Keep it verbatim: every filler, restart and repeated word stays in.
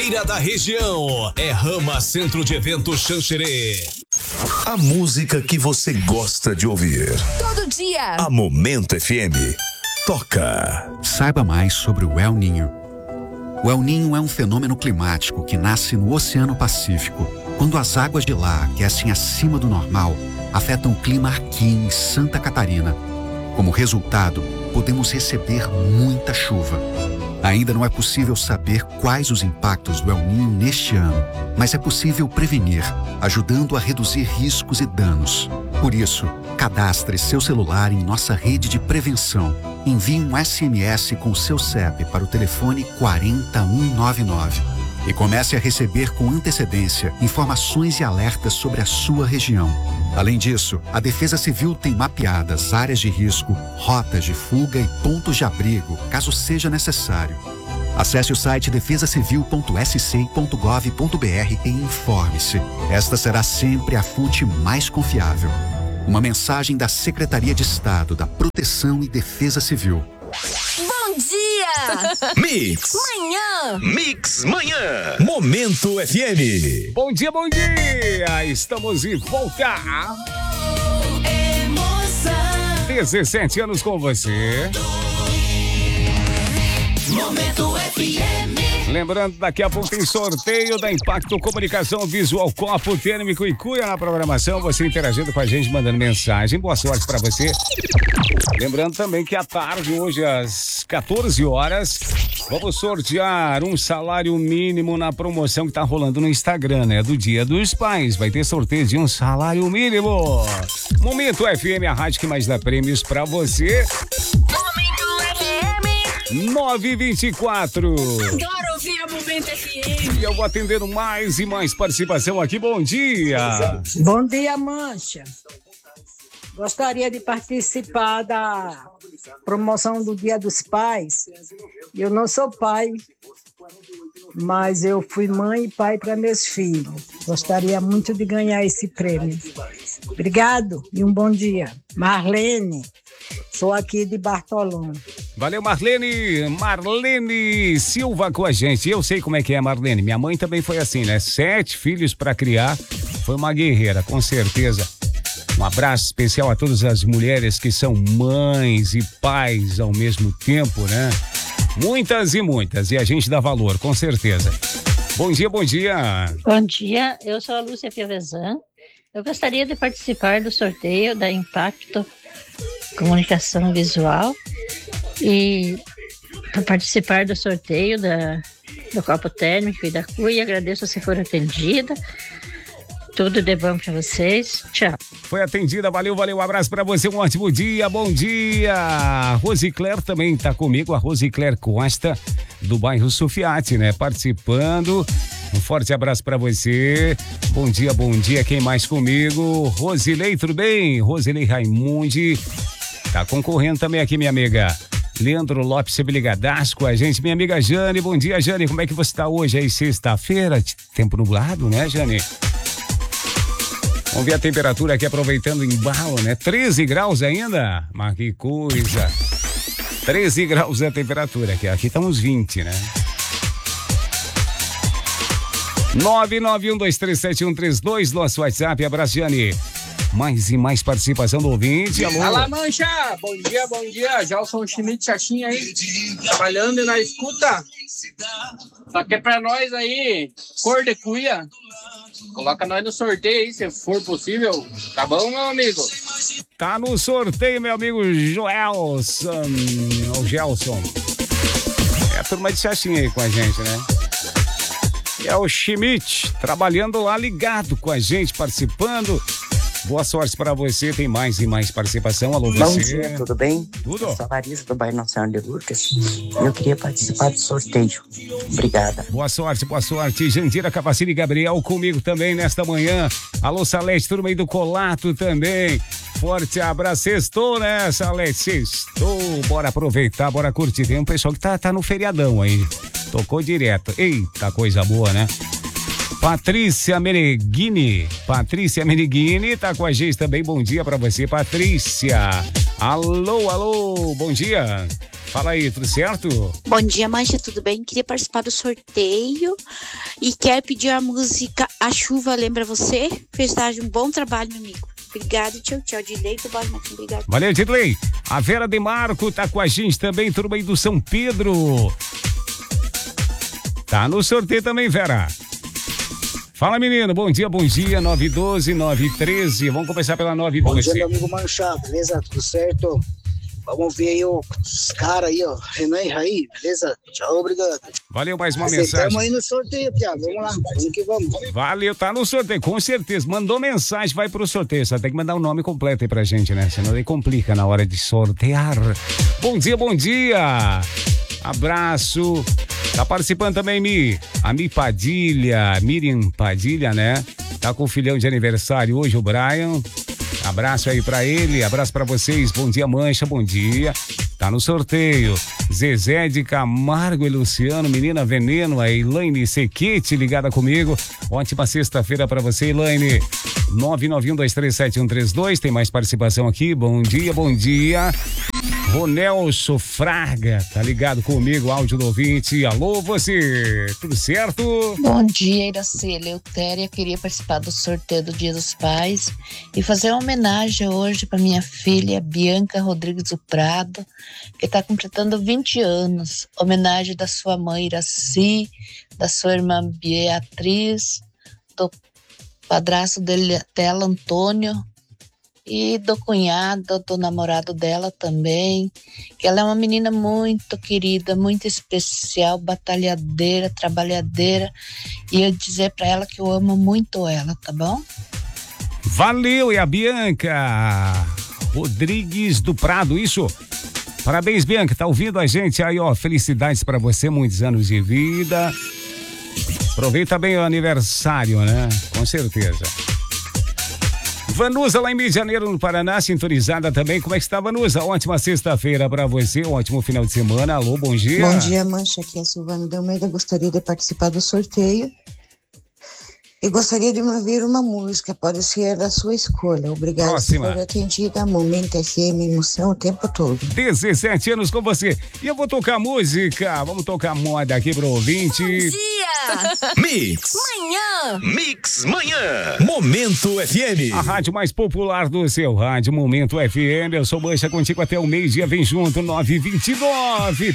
Feira da região é Rama Centro de Eventos Xanxerê. A música que você gosta de ouvir. Todo dia. A Momento F M. Toca. Saiba mais sobre o El Niño. O El Niño é um fenômeno climático que nasce no Oceano Pacífico, quando as águas de lá aquecem acima do normal, afetam o clima aqui em Santa Catarina. Como resultado, podemos receber muita chuva. Ainda não é possível saber quais os impactos do El Niño neste ano, mas é possível prevenir, ajudando a reduzir riscos e danos. Por isso, cadastre seu celular em nossa rede de prevenção. Envie um S M S com seu C E P para o telefone quatro zero um nove nove e comece a receber com antecedência informações e alertas sobre a sua região. Além disso, a Defesa Civil tem mapeadas áreas de risco, rotas de fuga e pontos de abrigo, caso seja necessário. Acesse o site defesa civil ponto s c ponto gov ponto b r e informe-se. Esta será sempre a fonte mais confiável. Uma mensagem da Secretaria de Estado da Proteção e Defesa Civil. Bom dia! Mix. Manhã. Mix Manhã. Momento F M. Bom dia, bom dia! Estamos de volta. Emoção. dezessete anos com você. Momento F M. Lembrando, daqui a pouco tem sorteio da Impacto Comunicação Visual, Copo Térmico e Cuia na programação. Você interagindo com a gente, mandando mensagem. Boa sorte pra você. Lembrando também que à tarde, hoje às quatorze horas, vamos sortear um salário mínimo na promoção que tá rolando no Instagram, né? Do Dia dos Pais. Vai ter sorteio de um salário mínimo. Momento F M, a rádio que mais dá prêmios pra você. Momento F M. nove e vinte e quatro. Adoro ouvir a Momento F M. E eu vou atendendo mais e mais participação aqui. Bom dia. Bom dia, Mancha. Gostaria de participar da promoção do Dia dos Pais. Eu não sou pai, mas eu fui mãe e pai para meus filhos. Gostaria muito de ganhar esse prêmio. Obrigado e um bom dia. Marlene, sou aqui de Bartolão. Valeu, Marlene. Marlene Silva com a gente. Eu sei como é que é, Marlene. Minha mãe também foi assim, né? Sete filhos para criar. Foi uma guerreira, com certeza. Um abraço especial a todas as mulheres que são mães e pais ao mesmo tempo, né? Muitas e muitas. E a gente dá valor, com certeza. Bom dia, bom dia. Bom dia, eu sou a Lúcia Piovesan. Eu gostaria de participar do sorteio da Impacto Comunicação Visual e para participar do sorteio da, do copo térmico e da cuia. Agradeço se for atendida. Tudo de bom pra vocês. Tchau. Foi atendida, valeu, valeu. Um abraço pra você, um ótimo dia, bom dia. A Rosicler também tá comigo, a Rosicler Costa, do bairro Sufiate, né? Participando. Um forte abraço pra você. Bom dia, bom dia. Quem mais comigo? Rosilei, tudo bem? Rosilei Raimundi. Tá concorrendo também aqui, minha amiga. Leandro Lopes, sempre ligadaço com a gente. Minha amiga Jane, bom dia, Jane. Como é que você tá hoje aí, sexta-feira? Tempo nublado, né, Jane? Vamos ver a temperatura aqui, aproveitando o embalo, né? treze graus ainda? Mas que coisa! treze graus é a temperatura aqui. Aqui estamos vinte, né? nove nove um dois três sete um três dois, nosso WhatsApp. Abraço, Jane. Mais e mais participação do ouvinte. Alô. Fala, Mancha! Bom dia, bom dia. Gelson Schmidt, chatinho aí. Trabalhando na escuta. Só que é pra nós aí, cor de cuia. Coloca nós no sorteio aí, se for possível. Tá bom, meu amigo? Tá no sorteio, meu amigo Joelson. O Gelson. É a turma de chatinha aí com a gente, né? E é o Schmidt, trabalhando lá, ligado com a gente, participando. Boa sorte para você, tem mais e mais participação. Alô, Bom você. dia, tudo bem? Tudo. Eu sou a Larissa do bairro Nossa Senhora de Lourdes e eu queria participar do sorteio. Obrigada. Boa sorte, boa sorte. Jandira Capacini e Gabriel comigo também nesta manhã. Alô, Salete, turma aí do Colato também. Forte abraço, sextou, né, Salete? Sextou, bora aproveitar, bora curtir. Tem um pessoal que tá, tá no feriadão aí. Tocou direto. Eita, coisa boa, né? Patrícia Meneghini, Patrícia Meneghini tá com a gente também, bom dia pra você, Patrícia. Alô, alô, bom dia. Fala aí, tudo certo? Bom dia, Mancha, tudo bem? Queria participar do sorteio e quero pedir a música A Chuva Lembra Você. Festagem, um bom trabalho, meu amigo. Obrigado, tchau, tchau. Dilei do Bairro Martim, obrigado. Valeu, Dilei. A Vera de Marco tá com a gente também, turma aí do São Pedro. Tá no sorteio também, Vera. Fala, menino, bom dia, bom dia, nove doze, nove treze, vamos começar pela nove doze. Bom dia, meu amigo Mancha, beleza? Tudo certo? Vamos ver aí os caras aí, ó, Renan e Raí, beleza? Tchau, obrigado. Valeu, mais uma Aceitamos mensagem. aí no sorteio, Piá, vamos lá, vamos que vamos. Valeu, tá no sorteio, com certeza. Mandou mensagem, vai pro sorteio, só tem que mandar o nome completo aí pra gente, né? Senão ele complica na hora de sortear. Bom dia, bom dia. Abraço. Tá participando também, Mi. A Mi Padilha, Miriam Padilha, né? Tá com o filhão de aniversário hoje, o Brian. Abraço aí pra ele, abraço pra vocês. Bom dia, Mancha, bom dia. Tá no sorteio. Zezé de Camargo e Luciano, Menina Veneno, a Elaine Sequete ligada comigo. Ótima sexta-feira pra você, Elaine. nove nove um dois três sete um três dois. Tem mais participação aqui. Bom dia, bom dia. Ronelso Fraga, tá ligado comigo, áudio do ouvinte. Alô, você, tudo certo? Bom dia, Iraci, Eleutéria, queria participar do sorteio do Dia dos Pais e fazer uma homenagem hoje para minha filha Bianca Rodrigues do Prado, que está completando vinte anos. Homenagem da sua mãe Iraci, da sua irmã Beatriz, do padrasto dele, dela, Antônio, e do cunhado, do namorado dela também, que ela é uma menina muito querida, muito especial, batalhadeira, trabalhadeira, e eu dizer pra ela que eu amo muito ela, tá bom? Valeu, e a Bianca Rodrigues do Prado, isso? Parabéns, Bianca, tá ouvindo a gente aí, ó, felicidades pra você, muitos anos de vida. Aproveita bem o aniversário, né? Com certeza. Vanusa lá em Rio de Janeiro, no Paraná, sintonizada também. Como é que está, Vanusa? Ótima sexta-feira para você, um ótimo final de semana. Alô, bom dia. Bom dia, Mancha. Aqui é a Silvana de Almeida. Gostaria de participar do sorteio e gostaria de ouvir uma música, pode ser da sua escolha. Obrigada. Próxima. Por atendida, Momento F M, emoção o tempo todo. dezessete anos com você. E eu vou tocar música. Vamos tocar moda aqui pro ouvinte. Bom dia! Mix. Manhã! Mix Manhã. Momento F M. A rádio mais popular do seu rádio, Momento F M. Eu sou Mancha, contigo até o meio-dia. Vem junto, nove e vinte e nove.